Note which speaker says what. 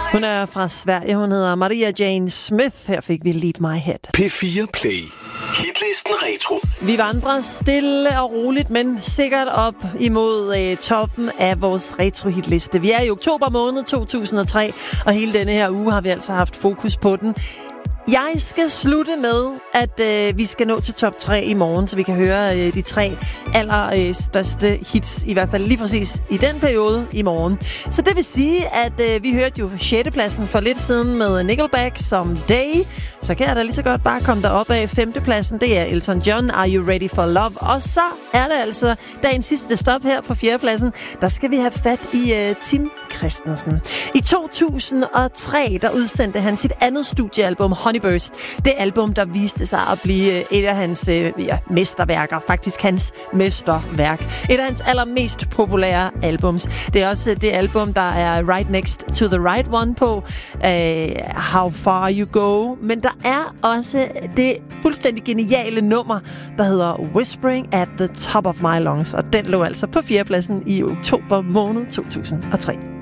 Speaker 1: Hun er fra Sverige. Hun hedder Maria Jane Smith. Her fik vi Leave My Head.
Speaker 2: P4 Play. Hitlisten Retro.
Speaker 1: Vi vandrer stille og roligt, men sikkert op imod toppen af vores retro-hitliste. Vi er i oktober måned 2003, og hele denne her uge har vi altså haft fokus på den. Jeg skal slutte med, at vi skal nå til top 3 i morgen, så vi kan høre de 3 allerstørste hits, i hvert fald lige præcis i den periode i morgen. Så det vil sige, at vi hørte jo 6. pladsen for lidt siden med Nickelback som Day. Så kan jeg da lige så godt bare komme derop af 5. pladsen. Det er Elton John, Are You Ready for Love? Og så er det altså dagens sidste stop her på 4. pladsen. Der skal vi have fat i Tim Christensen. I 2003, der udsendte han sit andet studiealbum, Honeyburst. Det album, der viste sig at blive et af hans mesterværker. Faktisk hans mesterværk. Et af hans allermest populære albums. Det er også det album, der er Right Next to the Right One på. How Far You Go. Men der er også det fuldstændig geniale nummer, der hedder Whispering at the Top of My Lungs. Og den lå altså på 4. pladsen i oktober måned 2003.